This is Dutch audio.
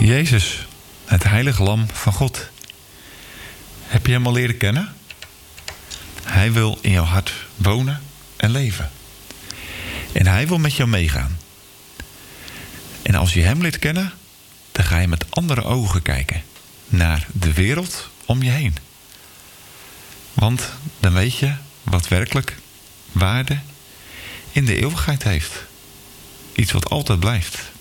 Jezus, het heilige lam van God. Heb je hem al leren kennen? Hij wil in jouw hart wonen en leven. En hij wil met jou meegaan. En als je hem leert kennen, dan ga je met andere ogen kijken naar de wereld om je heen. Want dan weet je wat werkelijk waarde in de eeuwigheid heeft. Iets wat altijd blijft.